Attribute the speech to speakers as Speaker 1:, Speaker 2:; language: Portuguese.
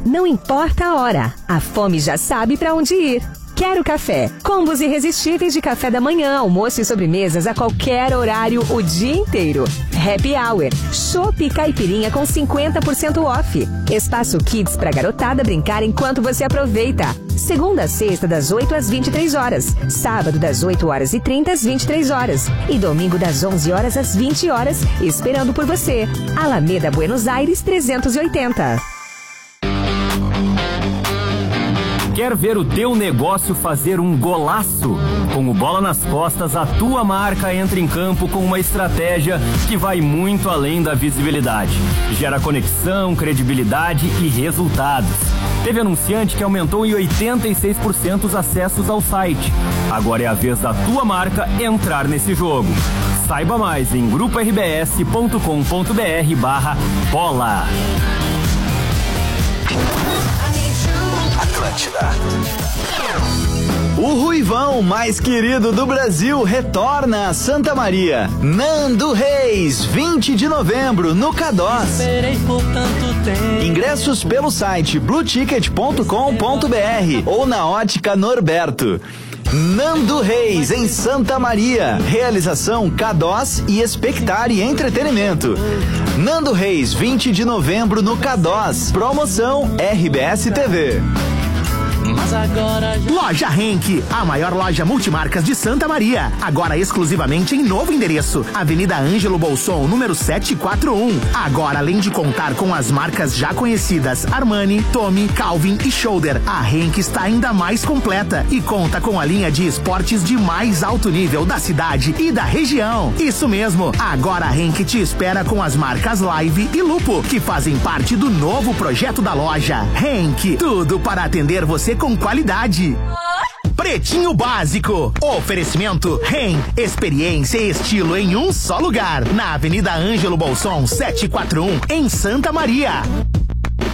Speaker 1: Não importa a hora, a fome já sabe pra onde ir. Quero café. Combos irresistíveis de café da manhã, almoço e sobremesas a qualquer horário, o dia inteiro. Happy Hour. Chopp e caipirinha com 50% off. Espaço Kids pra garotada brincar enquanto você aproveita. Segunda a sexta, das 8 às 23 horas. Sábado, das 8 horas e 30 às 23 horas. E domingo, das 11 horas às 20 horas, esperando por você. Alameda, Buenos Aires, 380.
Speaker 2: Quer ver o teu negócio fazer um golaço? Com o Bola nas Costas, a tua marca entra em campo com uma estratégia que vai muito além da visibilidade. Gera conexão, credibilidade e resultados. Teve anunciante que aumentou em 86% os acessos ao site. Agora é a vez da tua marca entrar nesse jogo. Saiba mais em gruporbs.com.br/bola.
Speaker 3: Atlântida. O Ruivão mais querido do Brasil retorna a Santa Maria. Nando Reis, 20 de novembro, no Cadós. Ingressos pelo site blueticket.com.br ou na Ótica Norberto. Nando Reis, em Santa Maria. Realização Cadós e Expectare Entretenimento. Nando Reis, 20 de novembro, no Cadós. Promoção RBS TV.
Speaker 4: Loja Henk, a maior loja multimarcas de Santa Maria. Agora exclusivamente em novo endereço. Avenida Ângelo Bolson, número 741. Agora, além de contar com as marcas já conhecidas Armani, Tommy, Calvin e Shoulder, a Henk está ainda mais completa e conta com a linha de esportes de mais alto nível da cidade e da região. Isso mesmo, agora a Henk te espera com as marcas Live e Lupo, que fazem parte do novo projeto da loja. Henk, tudo para atender você com qualidade. Pretinho Básico. Oferecimento REM. Experiência e estilo em um só lugar. Na Avenida Ângelo Bolson, 741, em Santa Maria.